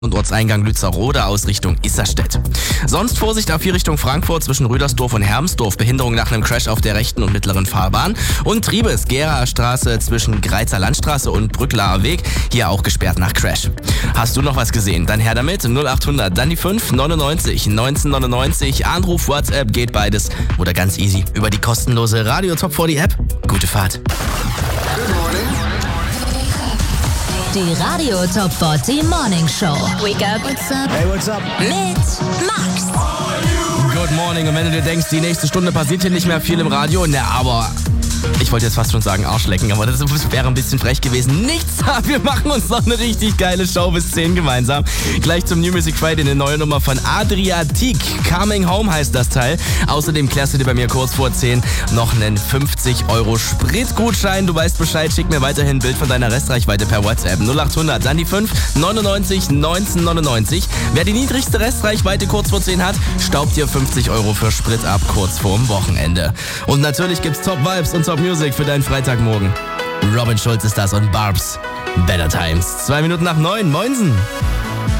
und Ortseingang Lützerrode aus Richtung Isserstedt. Sonst Vorsicht auf 4 Richtung Frankfurt zwischen Rüdersdorf und Hermsdorf. Behinderung nach einem Crash auf der rechten und mittleren Fahrbahn. Und Triebes, Geraer Straße zwischen Greizer Landstraße und Brücklaer Weg. Hier auch gesperrt nach Crash. Hast du noch was gesehen? Dann her damit. 0800, dann die 5 99 1999. Anruf, WhatsApp, geht beides. Oder ganz easy über die kostenlose Radio Top 40 App. Gute Fahrt. Die Radio Top 40 Morning Show. Wake up. What's up? Hey, what's up? Mit Max. Good morning. Und wenn du dir denkst, die nächste Stunde passiert hier nicht mehr viel im Radio, aber ich wollte jetzt fast schon sagen Arschlecken, aber das wäre ein bisschen frech gewesen. Nichts, wir machen uns noch eine richtig geile Show bis 10 gemeinsam. Gleich zum New Music Friday eine neue Nummer von Adriatic. Coming Home heißt das Teil. Außerdem klärst du dir bei mir kurz vor 10 noch einen 50 € Spritgutschein. Du weißt Bescheid, schick mir weiterhin ein Bild von deiner Restreichweite per WhatsApp. 0800, dann die 5 99 1999. Wer die niedrigste Restreichweite kurz vor 10 hat, staubt dir 50 € für Sprit ab kurz vorm Wochenende. Und natürlich gibt's Top Vibes und Top Music für deinen Freitagmorgen. Robin Schulz ist das und Barbs Better Times. 2 Minuten nach 9. Moinsen.